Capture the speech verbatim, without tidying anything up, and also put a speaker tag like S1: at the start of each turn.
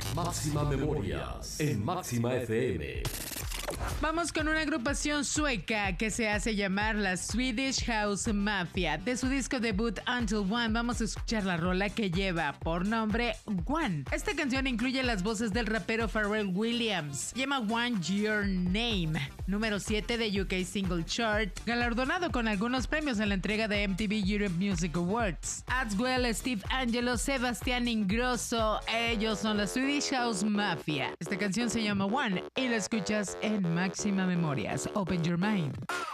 S1: Máxima Memorias en Máxima F M.
S2: Vamos con una agrupación sueca que se hace llamar la Swedish House Mafia. De su disco debut Until One vamos a escuchar la rola que lleva por nombre One. Esta canción incluye las voces del rapero Pharrell Williams. Llama One Your Name, número siete de U K Single Chart, galardonado con algunos premios en la entrega de M T V Europe Music Awards. Axwell, Steve Angelo, Sebastián Ingrosso, ellos son la Swedish House Mafia. Esta canción se llama One y la escuchas en Máxima Memorias. Open your mind.